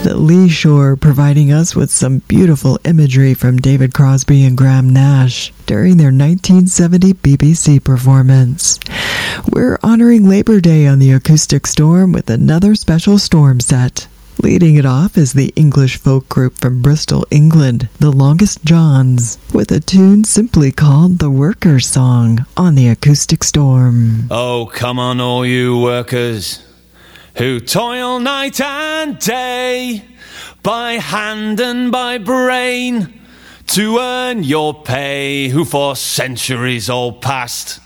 The Lee Shore providing us with some beautiful imagery from David Crosby and Graham Nash during their 1970 BBC performance. We're honoring Labor Day on the Acoustic Storm with another special storm set. Leading it off is the English folk group from Bristol, England, the Longest Johns, with a tune simply called The Workers' Song on the Acoustic Storm. Oh, come on all you workers who toil night and day, by hand and by brain, to earn your pay, who for centuries all past